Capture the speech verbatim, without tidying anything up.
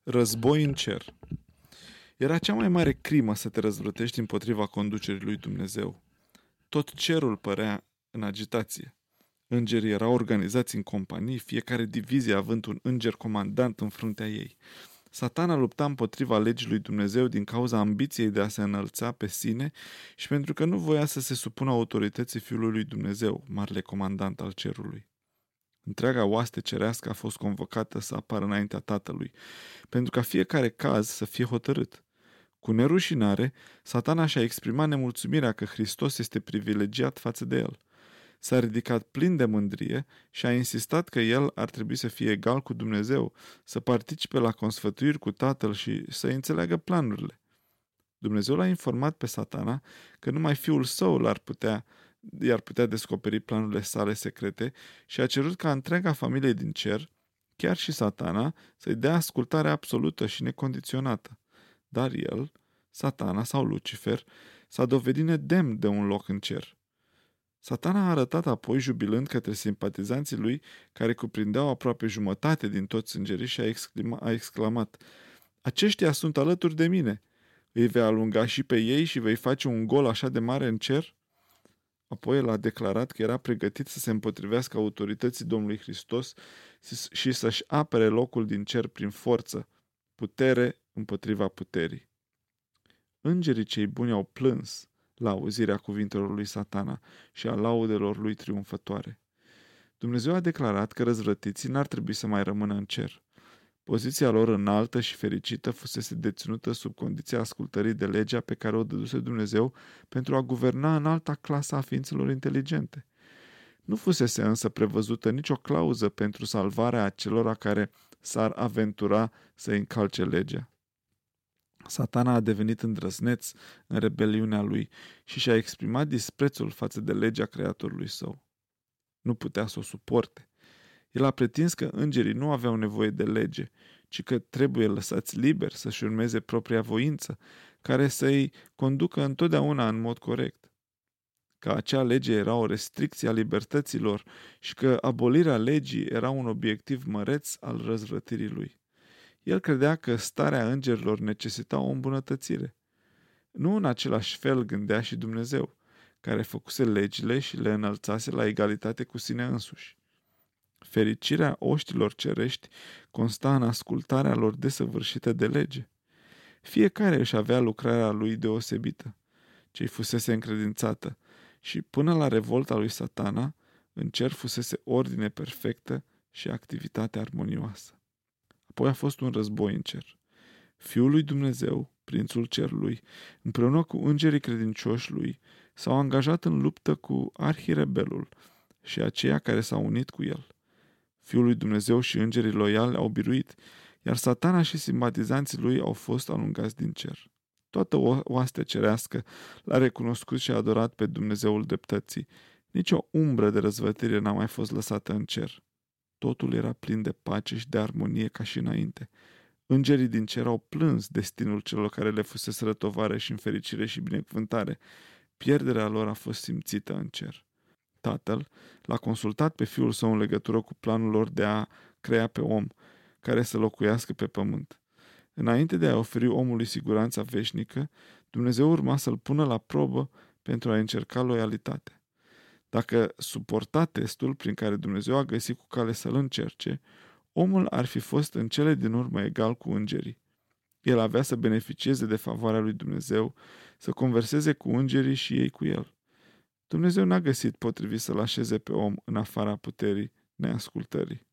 Război în cer. Era cea mai mare crimă să te răzvrătești împotriva conducerii lui Dumnezeu. Tot cerul părea în agitație. Îngerii erau organizați în companii, fiecare divizie având un înger comandant în fruntea ei. Satana lupta împotriva legii lui Dumnezeu din cauza ambiției de a se înălța pe sine și pentru că nu voia să se supună autorității Fiului lui Dumnezeu, marele comandant al cerului. Întreaga oaste cerească a fost convocată să apară înaintea Tatălui, pentru ca fiecare caz să fie hotărât. Cu nerușinare, Satana și-a exprimat nemulțumirea că Hristos este privilegiat față de el. S-a ridicat plin de mândrie și a insistat că el ar trebui să fie egal cu Dumnezeu, să participe la consfătuiri cu Tatăl și să înțeleagă planurile. Dumnezeu l-a informat pe Satana că numai Fiul Său l-ar putea, i-ar putea descoperi planurile sale secrete și a cerut ca întreaga familie din cer, chiar și Satana, să-i dea ascultare absolută și necondiționată. Dar el, Satana sau Lucifer, s-a dovedit nedemn de un loc în cer. Satana a arătat apoi, jubilând către simpatizanții lui, care cuprindeau aproape jumătate din toți îngerii, și a, exclama, a exclamat: "Aceștia sunt alături de mine. Îi vei alunga și pe ei și vei face un gol așa de mare în cer?" Apoi el a declarat că era pregătit să se împotrivească autorității Domnului Hristos și să-și apere locul din cer prin forță, putere împotriva puterii. Îngerii cei buni au plâns la auzirea cuvintelor lui Satana și a laudelor lui triumfătoare. Dumnezeu a declarat că răzvrătiții n-ar trebui să mai rămână în cer. Poziția lor înaltă și fericită fusese deținută sub condiția ascultării de legea pe care o dăduse Dumnezeu pentru a guverna în alta clasă a ființelor inteligente. Nu fusese însă prevăzută nicio clauză pentru salvarea acelora care s-ar aventura să încalce legea. Satana a devenit îndrăzneț în rebeliunea lui și și-a exprimat disprețul față de legea Creatorului său. Nu putea să o suporte. El a pretins că îngerii nu aveau nevoie de lege, ci că trebuie lăsați liberi să-și urmeze propria voință, care să-i conducă întotdeauna în mod corect. Că acea lege era o restricție a libertăților și că abolirea legii era un obiectiv măreț al răzvrătirii lui. El credea că starea îngerilor necesita o îmbunătățire. Nu în același fel gândea și Dumnezeu, care făcuse legile și le înălțase la egalitate cu sine însuși. Fericirea oștilor cerești consta în ascultarea lor desăvârșită de lege. Fiecare își avea lucrarea lui deosebită, ce-i fusese încredințată, și până la revolta lui Satana, în cer fusese ordine perfectă și activitate armonioasă. Apoi a fost un război în cer. Fiul lui Dumnezeu, prințul cerului, împreună cu îngerii credincioși lui, s-au angajat în luptă cu arhirebelul și aceia care s-au unit cu el. Fiul lui Dumnezeu și îngerii loiali au biruit, iar Satana și simpatizanții lui au fost alungați din cer. Toată oastea cerească l-a recunoscut și a adorat pe Dumnezeul dreptății. Nici o umbră de răzvătire n-a mai fost lăsată în cer. Totul era plin de pace și de armonie ca și înainte. Îngerii din cer au plâns destinul celor care le fusese rătovare și în fericire și binecuvântare. Pierderea lor a fost simțită în cer. Tatăl l-a consultat pe Fiul Său în legătură cu planul lor de a crea pe om, care să locuiască pe pământ. Înainte de a oferi omului siguranța veșnică, Dumnezeu urma să-l pună la probă pentru a încerca loialitatea. Dacă suporta testul prin care Dumnezeu a găsit cu cale să-l încerce, omul ar fi fost în cele din urmă egal cu îngerii. El avea să beneficieze de favoarea lui Dumnezeu, să converseze cu îngerii și ei cu el. Dumnezeu n-a găsit potrivit să-l așeze pe om în afara puterii neascultării.